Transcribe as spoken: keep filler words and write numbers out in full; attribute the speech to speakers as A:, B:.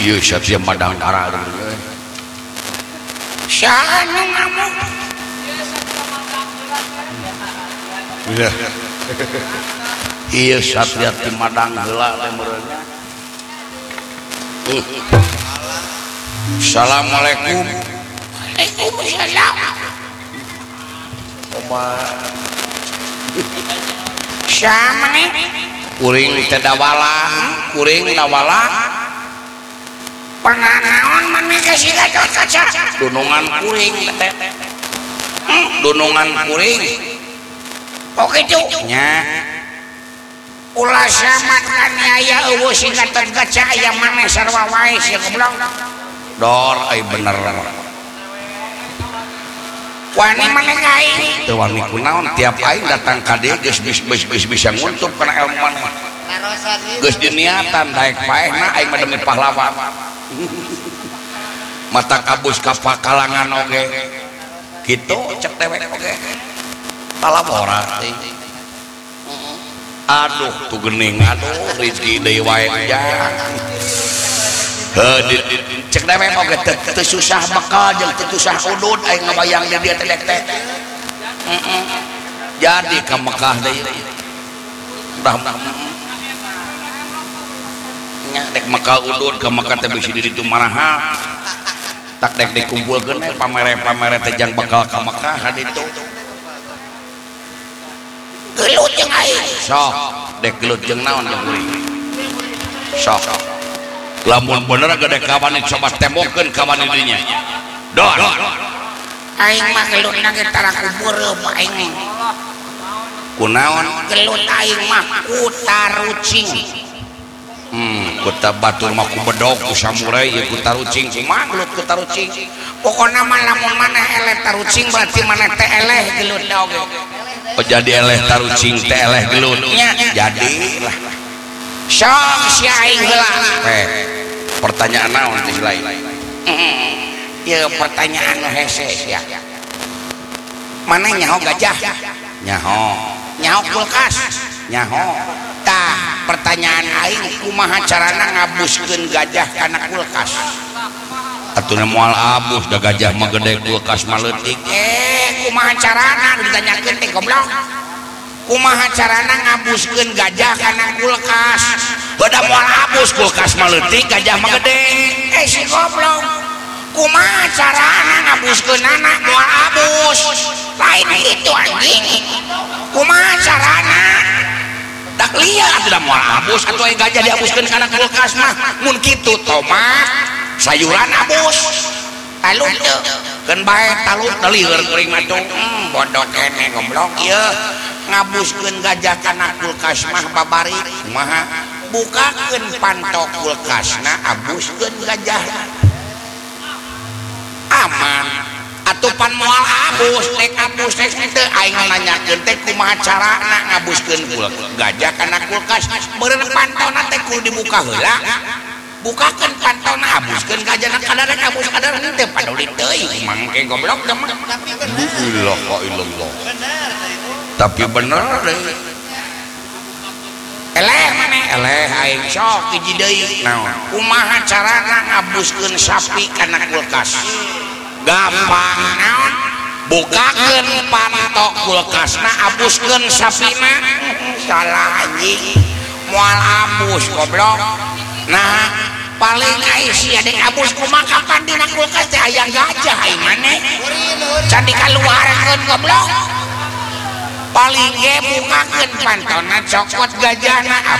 A: ieu satya madang dara
B: saha nu ngamuk
A: iya ieu satya ti madang heula teh meureunnya. Assalamualaikum.
B: Waalaikumsalam. Saha maneh
A: Kuring teh dawalang, kuring dawalang.
B: pernah naon maneh ka si Gatot Kaca
A: Dunungan kuring teh. Dunungan kuring.
B: oh kitu
A: Nya,
B: ulah samat kan aya eueuh si Gatot Kaca aya maneh sarua wae sia goblok
A: dor ai bener.
B: wani maneh ka aing
A: Teu wani kunaon tiap aing datang ka dieu geus geus geus bisa nguntup kana ilmu maneh. Geus diniatan daek paehna aing mah demi pahlawan. Mata kabus ka pakalangan oge. Kitu cek dewek oge. Palabora teh. Aduh tu geuning aduh rezeki deui wae ujang. Heuh cek dewek oge teu susah bekal jeung teu susah udud aing ngabayang di dieu teh teh. Heeh. Jadi ka Mekah deui. Udah nya dek Mekah udud ka Mekah teh bisi di ditu maraha. Tak dek dikumpulkeun we pamere-pamere teh jang bekal ka Mekah ka ditu.
B: gelut jeung aing
A: Sok dek gelut jeung naon jeung kuring. Sok. Lamun bener gede kawanit coba tembokeun kawanit dinya. Dor.
B: aing mah gelutna ge tara kubureum aing
A: Kunaon?
B: gelut aing mah kutarucing
A: Hmm, kuta batur mah ku bedog ku samurai ieu kutarucing kumaha gelut kutarucing.
B: pokona mah lamun maneh eleh tarucing berarti maneh teh eleh gelut da oge
A: Oh jadi eleh tarucing teh eleh gelut. Jadi lah.
B: sok si aing heula
A: Eh, pertanyaan naon teh lain?
B: ieu pertanyaan nu hese sia maneh nyaho gajah
A: Nyaho.
B: nyaho kulkas
A: Nyaho.
B: tah pertanyaan aing kumaha carana ngabuskeun gajah kana kulkas
A: Atuh moal abus da gajah mah gede kulkas mah leutik.
B: eh kumaha carana ditanyakeun teh goblok kumaha carana ngabuskeun gajah kana kulkas
A: Beda moal abus kulkas mah leutik gajah mah gede.
B: eh si goblok kumaha carana ngabuskeun anak moal abus lain itu anjing kumaha carana
A: Tak lihat tidak moal abus atuh aya gajah diabuskeun kana kulkas mah mun kitu tomat sayuran abus.
B: talut teu
A: Keun bae talut dalieur kuring mah tuh.
B: hmm, bodoh kene goblok ieu ngabuskeun gajah kana kulkas mah babari kumaha bukakeun pantok kulkasna abuskeun gajah aman atuh pan moal abus tek abus tek teu aing nanyakeun teh kumaha carana ngabuskeun gajah kana kulkas beureun pantona teh kudu dibuka heula bukakeun pantona abuskeun gajah kadar abus kadar teu paduli teuing mangke goblok teh mah
A: La ilaha illallah. Tapi bener deh.
B: eleh maneh eleh aing sok hiji deui
A: Naon?
B: kumaha carana ngabuskeun sapi kana kulkas gampang naon bukakeun pantok kulkasna abuskeun sapina salah anjing moal abus goblok nah paling ai sia dek abus kumaha kapan dina kulkas teh aya gajah ai maneh can dikaluarkeun goblok paling ge bukakeun pantona cokot gajahna